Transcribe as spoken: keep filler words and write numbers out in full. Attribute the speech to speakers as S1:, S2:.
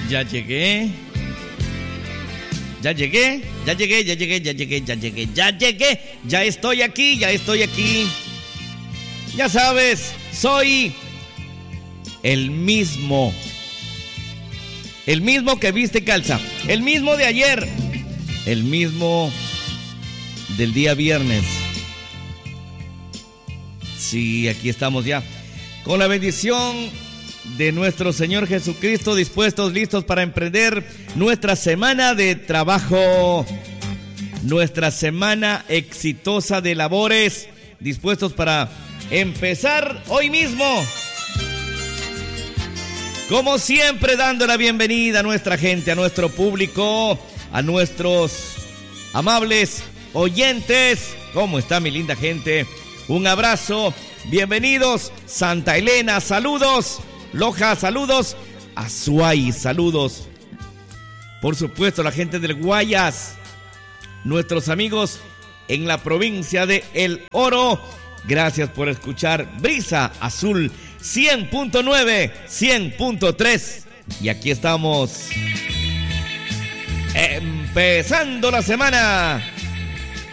S1: Ya llegué. Ya llegué, ya llegué, ya llegué, ya llegué, ya llegué, ya llegué. Ya estoy aquí, ya estoy aquí. Ya sabes, soy el mismo. El mismo que viste calza. El mismo de ayer. El mismo del día viernes. Sí, aquí estamos ya. Con la bendición de nuestro Señor Jesucristo, dispuestos, listos para emprender nuestra semana de trabajo, nuestra semana exitosa de labores, dispuestos para empezar hoy mismo. Como siempre, dando la bienvenida a nuestra gente, a nuestro público, a nuestros amables oyentes. ¿Cómo está mi linda gente? Un abrazo, bienvenidos. Santa Elena, saludos. Loja, saludos. Azuay, saludos. Por supuesto, la gente del Guayas, nuestros amigos en la provincia de El Oro. Gracias por escuchar Brisa Azul cien punto nueve, cien punto tres. Y aquí estamos empezando la semana